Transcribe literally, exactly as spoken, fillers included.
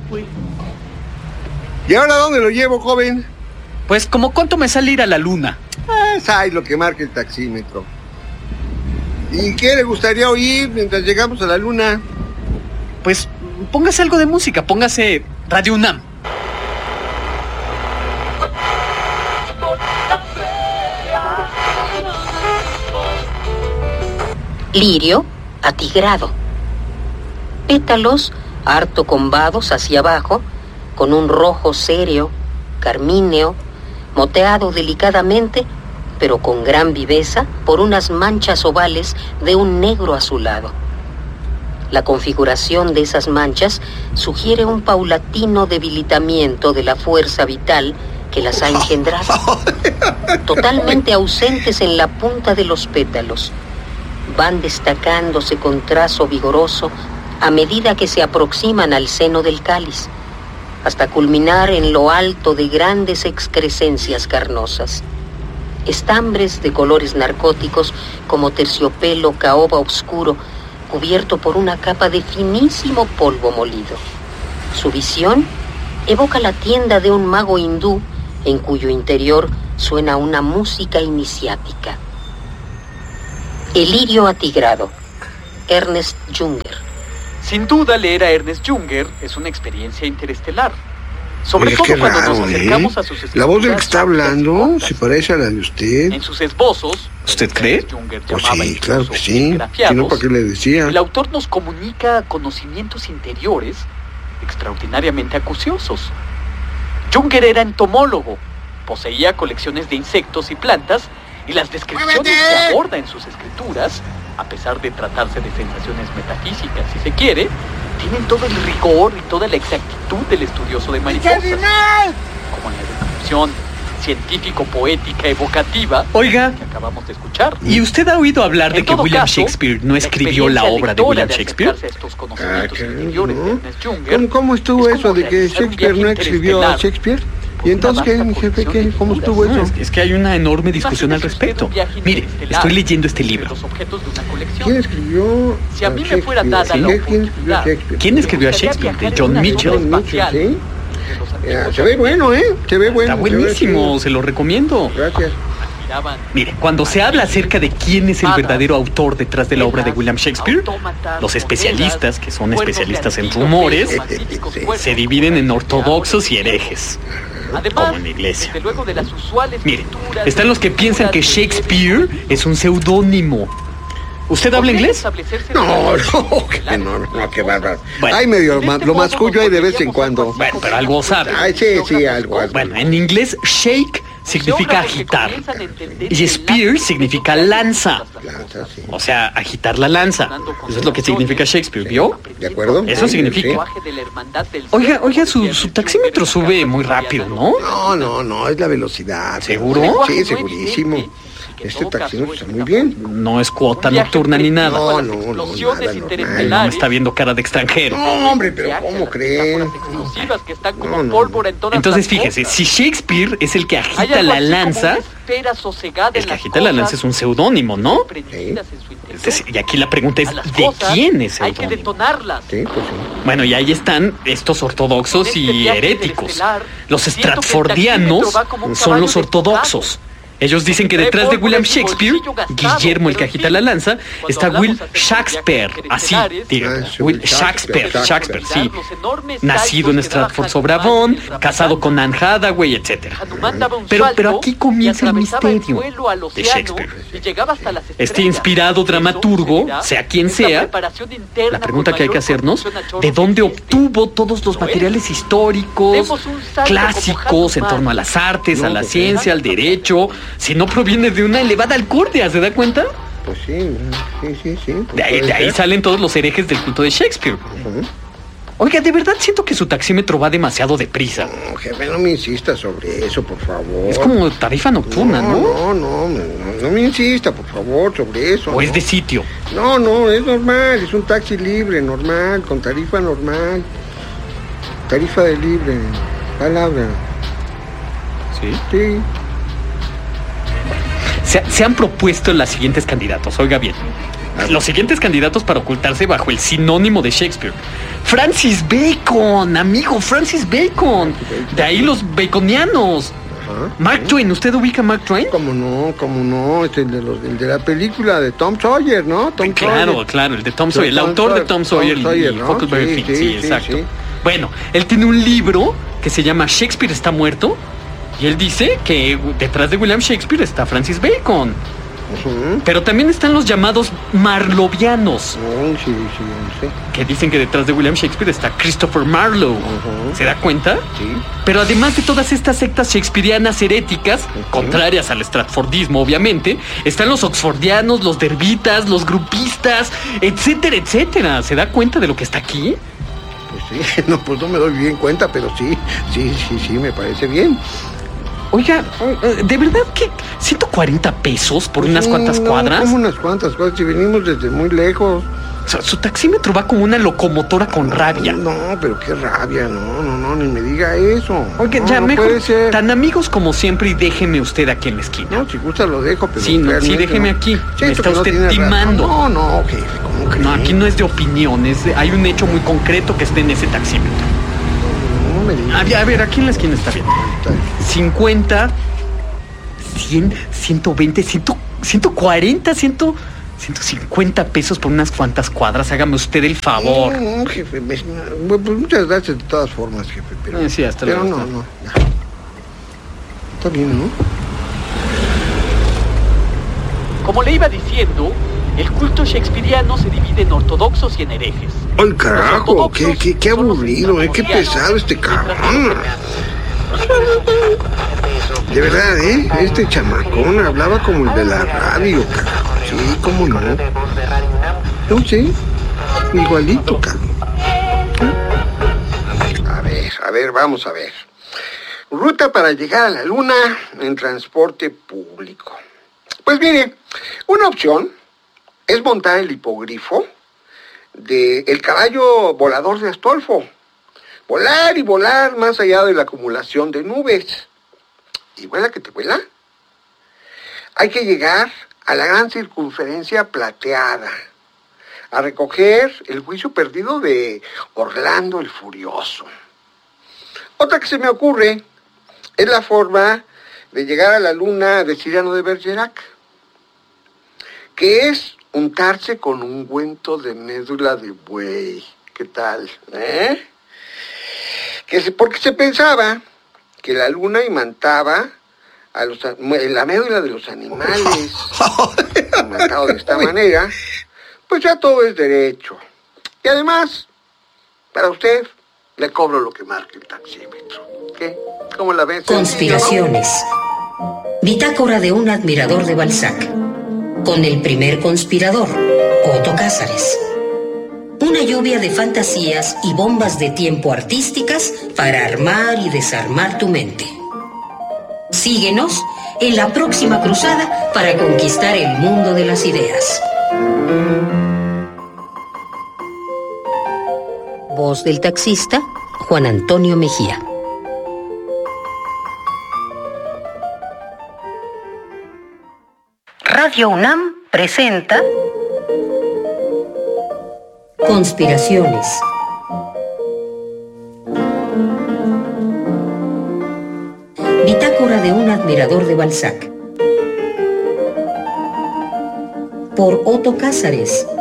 güey. ¿Y ahora dónde lo llevo, joven? Pues, ¿como cuánto me sale ir a la luna? Ah, es ahí lo que marca el taxímetro. ¿Y qué le gustaría oír mientras llegamos a la luna? Pues, póngase algo de música, póngase Radio UNAM. Lirio atigrado. Pétalos harto combados hacia abajo, con un rojo serio, carmíneo, moteado delicadamente, pero con gran viveza, por unas manchas ovales de un negro azulado. La configuración de esas manchas sugiere un paulatino debilitamiento de la fuerza vital que las ha engendrado, totalmente ausentes en la punta de los pétalos. Van destacándose con trazo vigoroso a medida que se aproximan al seno del cáliz, hasta culminar en lo alto de grandes excrescencias carnosas. Estambres de colores narcóticos como terciopelo caoba oscuro, cubierto por una capa de finísimo polvo molido. Su visión evoca la tienda de un mago hindú en cuyo interior suena una música iniciática. El lirio atigrado, Ernest Junger. Sin duda, leer a Ernest Junger es una experiencia interestelar. Sobre Oye, todo qué cuando raro, nos acercamos ¿eh? a sus escrituras. La voz del que está hablando se parece a la de usted. En sus esbozos, ¿Usted cree? Junger Pues llamaba sí, incluso claro que sí. Si grafiados, no, ¿para qué le decía? el autor nos comunica conocimientos interiores extraordinariamente acuciosos. Junger era entomólogo, poseía colecciones de insectos y plantas, y las descripciones que aborda en sus escrituras, a pesar de tratarse de sensaciones metafísicas, si se quiere, tienen todo el rigor y toda la exactitud del estudioso de mariposas, como en la descripción científico-poética evocativa Oiga, que acabamos de escuchar. ¿y usted ha oído hablar de En que todo William caso, Shakespeare no la escribió la experiencia obra de lectora William de Shakespeare? acercarse a estos conocimientos Ah, caray, interiores de ¿no? Ernest Junger ¿Cómo, cómo estuvo es eso como de que realizar un Shakespeare no viaje escribió a interestelar Shakespeare? por ¿Y una entonces qué, vasta mi jefe? colección ¿Qué? de ¿Cómo figuras. estuvo No, eso? es, es que hay una enorme discusión al Imagínese usted respecto. un viaje Mire, interestelar estoy leyendo este entre libro. los objetos de una colección. ¿Quién escribió Si a mí Shakespeare? me fuera dada ¿Sí? la ¿Quién escribió oportunidad, Shakespeare? ¿Quién escribió a Me gustaría Shakespeare? viajar De en John una Mitchell. sonda John Mitchell, espacial ¿sí? de los Ya, antiguos se ve bueno, ¿eh? Se ve bueno. Está se ve buenísimo, así. se lo recomiendo. Gracias. Admiraban Mire, cuando se habla acerca de quién es el verdadero autor detrás de la obra de William Shakespeare, los especialistas, que son especialistas en rumores, se dividen en ortodoxos y herejes, como en la iglesia. desde luego de las usuales Mire, lecturas están los que y piensan que lecturas de Shakespeare es un seudónimo. ¿Usted habla podrían inglés? establecerse No, relaciones no, que similares no, con no, las qué cosas. bárbaro. Bueno. Ay, medio De ma- este lo modo mascullo nos ahí de vez en volveríamos cuando. algo así Bueno, como pero algo sabe. Ay, sí, sí, algo, algo. Bueno, en inglés, shake significa Geógrafos que agitar comienzan a entender y que el spear lápiz significa es lanza. Lanza, sí. O sea, agitar la lanza. Eso es lo que significa Shakespeare, ¿vio? ¿De acuerdo? Eso Sí, significa. sí. Oiga, oiga, su, su taxímetro sube muy rápido, ¿no? No, no, no, es la velocidad. ¿Seguro? Sí, segurísimo. Este taxímetro está muy bien. No es cuota nocturna ni nada. No, no, no, nada Ay, no me está viendo cara de extranjero. No, hombre, pero ¿cómo creen? No, no. Entonces fíjese, si Shakespeare es el que agita la lanza, el que agita la lanza es un seudónimo, ¿no? Sí. Es decir, y aquí la pregunta es, ¿de quién es Hay que seudónimo? detonarlas. Sí, pues sí. Bueno, y ahí están estos ortodoxos Este y viaje heréticos. interestelar, Los siento que el stratfordianos taxímetro va como un son caballo los de ortodoxos. Ellos dicen que detrás de William Shakespeare, Guillermo el que agita la lanza, está Will Shakespeare, así, diga, Will Shakespeare, Shakespeare, sí, nacido en Stratford-sobre-Avon, casado con Anne Hathaway, etcétera. Pero, pero aquí comienza el misterio de Shakespeare. Este inspirado dramaturgo, sea quien sea, la pregunta que hay que hacernos, ¿de dónde obtuvo todos los materiales históricos, clásicos en torno a las artes, a la ciencia, al derecho, si no proviene de una elevada alcurnia? ¿Se da cuenta? Pues sí, sí, sí, sí. Pues De ahí, puede de ahí ser. salen todos los herejes del culto de Shakespeare. Ujú. Oiga, de verdad siento que su taxímetro va demasiado deprisa. No, jefe, no me insista sobre eso, por favor. Es como tarifa nocturna, ¿no? No, no, no, no, no me insista, por favor, sobre eso. ¿O es ¿no? de sitio? No, no, es normal, es un taxi libre, normal, con tarifa normal. Tarifa de libre, palabra. Sí. Sí. Se, se han propuesto las siguientes candidatos, oiga bien. Los siguientes candidatos para ocultarse bajo el sinónimo de Shakespeare. Francis Bacon, amigo, Francis Bacon. De ahí los baconianos. Ajá. Mark Twain, ¿usted ubica a Mark Twain? ¿Cómo no? ¿Cómo no? Es el de, los, el de la película de Tom Sawyer, ¿no? Tom claro, Sawyer. claro, el de Tom Sawyer, el Tom autor Sawyer, de Tom Sawyer, Tom Sawyer y, ¿no? y Huckleberry sí, Finn, sí, sí, sí, exacto. Sí. Bueno, él tiene un libro que se llama Shakespeare está muerto y él dice que detrás de William Shakespeare está Francis Bacon. Uh-huh. Pero también están los llamados marlovianos, oh, sí, sí, sí. que dicen que detrás de William Shakespeare está Christopher Marlowe. Uh-huh. ¿Se da cuenta? Sí. Pero además de todas estas sectas shakespearianas heréticas, uh-huh. contrarias al stratfordismo, obviamente, están los oxfordianos, los derbitas, los grupistas, etcétera, etcétera. ¿Se da cuenta de lo que está aquí? Pues sí, no, pues no me doy bien cuenta, pero sí, sí, sí, sí, me parece bien. Oiga, ¿de verdad que ciento cuarenta pesos por pues unas sí, cuantas no, cuadras? Como unas cuantas cuadras, si venimos desde muy lejos. O sea, su taxímetro va como una locomotora con rabia. No, pero qué rabia, no, no, no, ni me diga eso. Oiga, no, ya no mejor, puede ser. Tan amigos como siempre y déjeme usted aquí en la esquina. No, si gusta lo dejo, pero sí, no, sí, déjeme no. aquí. Siento me está no usted timando. No, no, jefe, ¿cómo crees? No, aquí no es de opiniones, hay un hecho muy concreto que está en ese taxímetro. No, no me digas. A, a ver, aquí en la esquina está bien. Está bien. cincuenta, cien, ciento veinte, cien, ciento cuarenta, cien, ciento cincuenta pesos por unas cuantas cuadras. Hágame usted el favor. No, no, jefe, me, pues muchas gracias de todas formas, jefe, pero, eh, sí, hasta pero luego. no, no, ya. Está bien, ¿no? Como le iba diciendo, el culto shakespeariano se divide en ortodoxos y en herejes. ¡Ay, carajo! ¡Qué, qué, qué aburrido, eh! ¡Qué pesado este cabrón! De verdad, ¿eh? Este chamacón hablaba como el de la radio, carajo. Sí, ¿cómo no? No sé, igualito, cabrón. A ver, a ver, vamos a ver. Ruta para llegar a la luna en transporte público. Pues mire, una opción es montar el hipogrifo de el caballo volador de Astolfo. Volar y volar más allá de la acumulación de nubes. ¿Y vuela que te vuela? Hay que llegar a la gran circunferencia plateada, a recoger el juicio perdido de Orlando el Furioso. Otra que se me ocurre es la forma de llegar a la luna de Ciriano de Bergerac, que es untarse con ungüento de médula de buey. ¿Qué tal? ¿Eh? Que se, porque se pensaba que la luna imantaba a los, la médula de los animales, imantado de esta manera, pues ya todo es derecho. Y además, para usted, le cobro lo que marque el taxímetro. ¿Qué? ¿Cómo la ves? Conspiraciones. Bitácora de un admirador de Balzac. Con el primer conspirador, Otto Cázares. Una lluvia de fantasías y bombas de tiempo artísticas para armar y desarmar tu mente. Síguenos en la próxima cruzada para conquistar el mundo de las ideas. Voz del taxista, Juan Antonio Mejía. Radio UNAM presenta Conspiraciones. Bitácora de un admirador de Balzac. Por Otto Cázares.